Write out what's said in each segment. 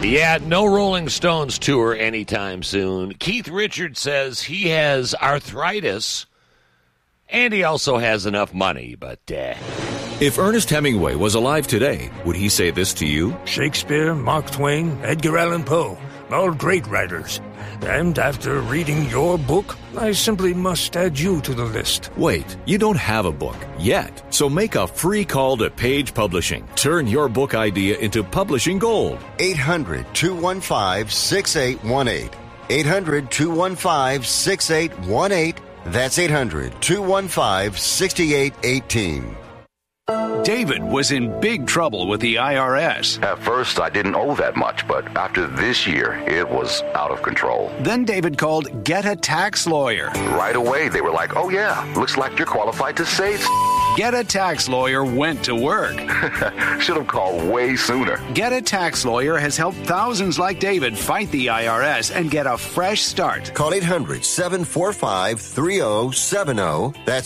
Yeah, no Rolling Stones tour anytime soon. Keith Richards says he has arthritis, and he also has enough money, but... If Ernest Hemingway was alive today, would he say this to you? Shakespeare, Mark Twain, Edgar Allan Poe, all great writers. And after reading your book, I simply must add you to the list. Wait, you don't have a book yet, so make a free call to Page Publishing. Turn your book idea into publishing gold. 800-215-6818. 800-215-6818. That's 800-215-6818. David was in big trouble with the IRS. At first, I didn't owe that much, but after this year, it was out of control. Then David called Get a Tax Lawyer. Right away, they were like, oh yeah, looks like you're qualified to save. Get a Tax Lawyer went to work. Should have called way sooner. Get a Tax Lawyer has helped thousands like David fight the IRS and get a fresh start. Call 800-745-3070. That's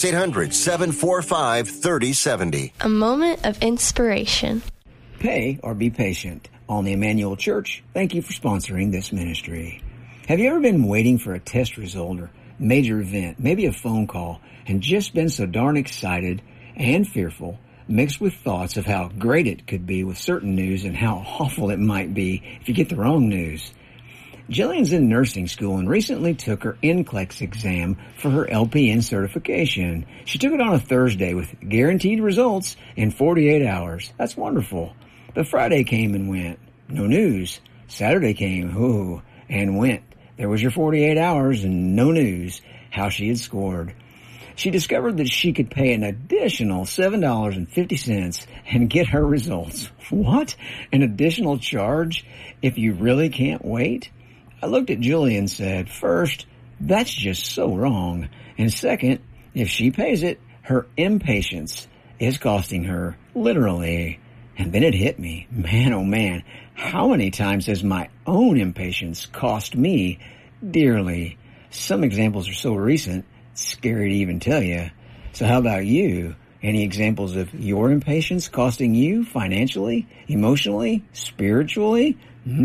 800-745-3070. A moment of inspiration. Pay or be patient. On the Emmanuel Church, thank you for sponsoring this ministry. Have you ever been waiting for a test result or major event, maybe a phone call, and just been so darn excited and fearful, mixed with thoughts of how great it could be with certain news and how awful it might be if you get the wrong news? Jillian's in nursing school and recently took her NCLEX exam for her LPN certification. She took it on a Thursday with guaranteed results in 48 hours. That's wonderful. But Friday came and went. No news. Saturday came, and went. There was your 48 hours and no news how she had scored. She discovered that she could pay an additional $7.50 and get her results. What? An additional charge if you really can't wait? I looked at Julie and said, first, that's just so wrong. And second, if she pays it, her impatience is costing her, literally. And then it hit me. Man, oh man, how many times has my own impatience cost me dearly? Some examples are so recent, scary to even tell you. So how about you? Any examples of your impatience costing you financially, emotionally, spiritually?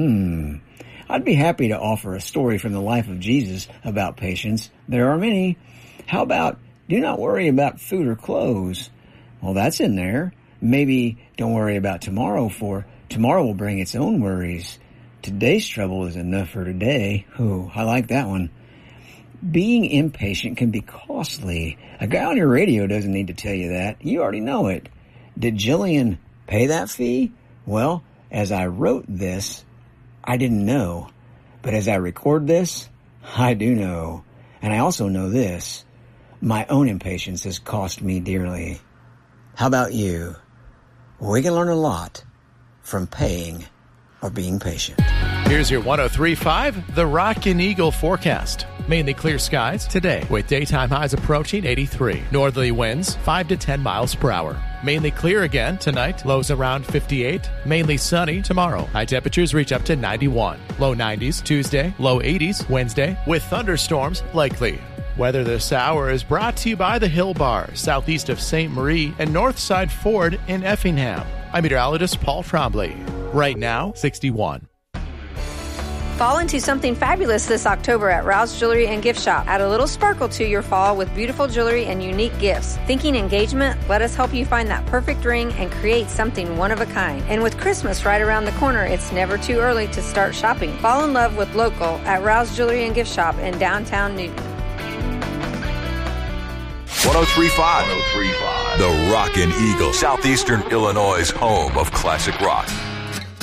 I'd be happy to offer a story from the life of Jesus about patience. There are many. How about, do not worry about food or clothes? Well, that's in there. Maybe don't worry about tomorrow, for tomorrow will bring its own worries. Today's trouble is enough for today. I like that one. Being impatient can be costly. A guy on your radio doesn't need to tell you that. You already know it. Did Jillian pay that fee? Well, as I wrote this, I didn't know. But as I record this, I do know. And I also know this. My own impatience has cost me dearly. How about you? We can learn a lot from paying or being patient. Here's your 103.5, the Rock and Eagle forecast. Mainly clear skies today with daytime highs approaching 83. Northerly winds 5 to 10 miles per hour. Mainly clear again tonight, lows around 58. Mainly sunny tomorrow. High temperatures reach up to 91. Low 90s Tuesday, low 80s Wednesday, with thunderstorms likely. Weather this hour is brought to you by the Hill Bar, southeast of St. Marie and Northside Ford in Effingham. I'm meteorologist Paul Trombley. Right now, 61. Fall into something fabulous this October at Rouse Jewelry and Gift Shop. Add a little sparkle to your fall with beautiful jewelry and unique gifts. Thinking engagement? Let us help you find that perfect ring and create something one of a kind. And with Christmas right around the corner, it's never too early to start shopping. Fall in love with local at Rouse Jewelry and Gift Shop in downtown Newton. 103.5. The Rock and Eagle, Southeastern Illinois' home of classic rock.